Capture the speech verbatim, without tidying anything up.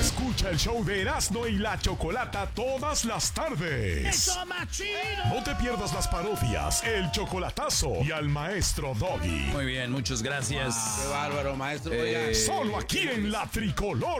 Escucha el show de Erasmo y la Chocolata todas las tardes. ¡Eso más chido! No te pierdas las parodias, el chocolatazo y al maestro Doggy. Muy bien, muchas gracias. Qué bárbaro, maestro. Eh, Oiga. Solo aquí en La Tricolor.